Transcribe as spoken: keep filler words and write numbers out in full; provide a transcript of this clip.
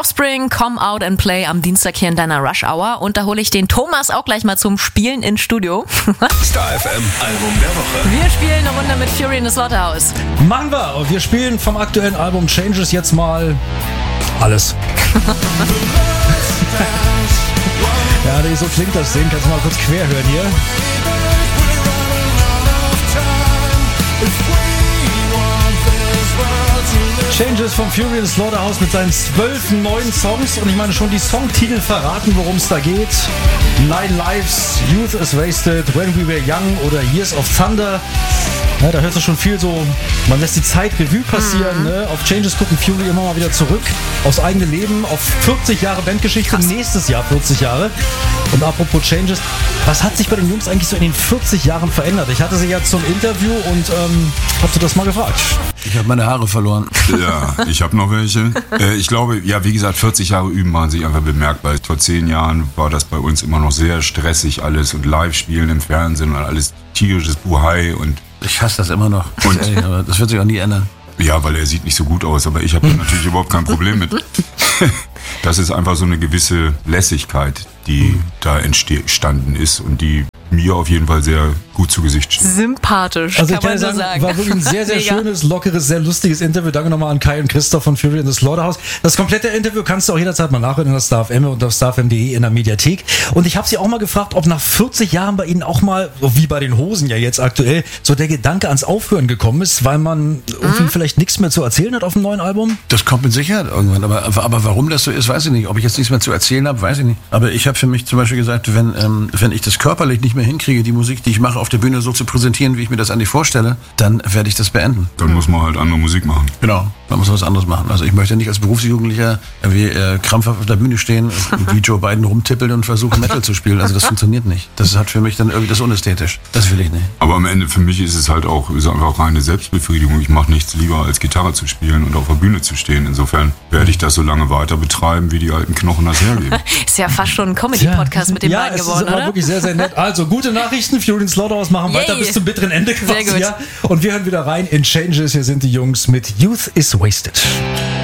Offspring, Come Out and Play am Dienstag hier in deiner Rush Hour. Und da hole ich den Thomas auch gleich mal zum Spielen ins Studio. Star F M Album der Woche. Wir spielen eine Runde mit Fury in the Slaughterhouse. Machen wir! Und wir spielen vom aktuellen Album Changes jetzt mal alles. Ja, nee, so klingt das Ding. Kannst du mal kurz quer hören hier. Changes von Fury in the Slaughterhouse mit seinen zwölf neuen Songs. Und ich meine, schon die Songtitel verraten, worum es da geht. Nine Lives, Youth is Wasted, When We Were Young oder Years of Thunder. Ja, da hörst du schon viel so, man lässt die Zeit Revue passieren. Mhm. Ne? Auf Changes gucken Fury immer mal wieder zurück. Aufs eigene Leben, auf vierzig Jahre Bandgeschichte. Krass. Nächstes Jahr vierzig Jahre. Und apropos Changes, was hat sich bei den Jungs eigentlich so in den vierzig Jahren verändert? Ich hatte sie ja zum Interview und ähm, hab du das mal gefragt. Ich habe meine Haare verloren. Ja, ich habe noch welche. Äh, ich glaube, ja, wie gesagt, vierzig Jahre üben waren sich einfach bemerkbar. Vor zehn Jahren war das bei uns immer noch sehr stressig alles und Live-Spielen im Fernsehen und alles tierisches Buhai und ich hasse das immer noch. Und ehrlich, aber das wird sich auch nie ändern. Ja, weil er sieht nicht so gut aus, aber ich habe da natürlich überhaupt kein Problem mit. Das ist einfach so eine gewisse Lässigkeit, die mhm. da entstanden ist und die mir auf jeden Fall sehr gut zu Gesicht steht. Sympathisch, also kann man sagen, so sagen. War wirklich ein sehr, sehr Mega. schönes, lockeres, sehr lustiges Interview. Danke nochmal an Kai und Christoph von Fury in the Slaughterhouse. Das komplette Interview kannst du auch jederzeit mal nachhören in der Star F M und auf star f m punkt de in der Mediathek. Und ich habe sie auch mal gefragt, ob nach vierzig Jahren bei ihnen auch mal, wie bei den Hosen ja jetzt aktuell, so der Gedanke ans Aufhören gekommen ist, weil man irgendwie mhm. vielleicht nichts mehr zu erzählen hat auf dem neuen Album? Das kommt mit Sicherheit irgendwann. Aber, aber warum das so ist, weiß ich nicht. Ob ich jetzt nichts mehr zu erzählen habe, weiß ich nicht. Aber ich habe für mich zum Beispiel gesagt, wenn, ähm, wenn ich das körperlich nicht mehr hinkriege, die Musik, die ich mache, auf der Bühne so zu präsentieren, wie ich mir das eigentlich vorstelle, dann werde ich das beenden. Dann muss man halt andere Musik machen. Genau, man muss was anderes machen. Also ich möchte nicht als Berufsjugendlicher wie äh, krampfhaft auf der Bühne stehen, wie Joe Biden rumtippeln und versuchen Metal zu spielen. Also das funktioniert nicht. Das hat für mich dann irgendwie das unästhetisch. Das will ich nicht. Aber am Ende für mich ist es halt auch, ist einfach reine Selbstbefriedigung. Ich mache nichts lieber, als Gitarre zu spielen und auf der Bühne zu stehen. Insofern werde ich das so lange weiter betreiben, wie die alten Knochen das hergeben. Ist ja fast schon ein Comedy-Podcast ja, mit den ja, beiden es geworden, ist aber oder? Wirklich sehr, sehr nett. Also, gute Nachrichten. Fury in the Slaughterhouse machen Yay. Weiter bis zum bitteren Ende quasi. Sehr gut. Ja. Und wir hören wieder rein in Changes. Hier sind die Jungs mit Youth is Wasted.